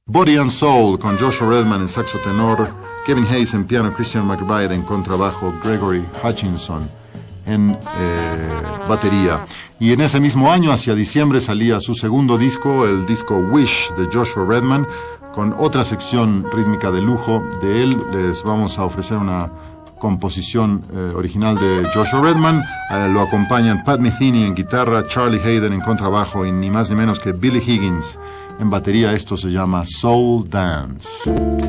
Body and Soul con Joshua Redman en saxo tenor, Kevin Hayes en piano, Christian McBride en contrabajo, Gregory Hutchinson en batería. Y en ese mismo año, hacia diciembre, salía su segundo disco, el disco Wish de Joshua Redman, con otra sección rítmica de lujo. De él les vamos a ofrecer una composición original de Joshua Redman. Lo acompañan Pat Metheny en guitarra, Charlie Hayden en contrabajo y ni más ni menos que Billy Higgins en batería. Esto se llama Soul Dance.